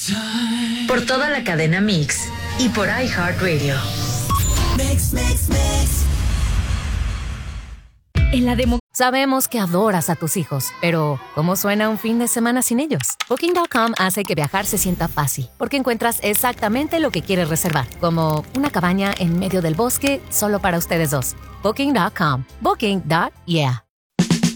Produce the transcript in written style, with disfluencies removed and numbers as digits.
Por toda la cadena Mix y por iHeartRadio. En la demo sabemos que adoras a tus hijos, pero ¿cómo suena un fin de semana sin ellos? Booking.com hace que viajar se sienta fácil, porque encuentras exactamente lo que quieres reservar, como una cabaña en medio del bosque solo para ustedes dos. Booking.com. Booking.yeah.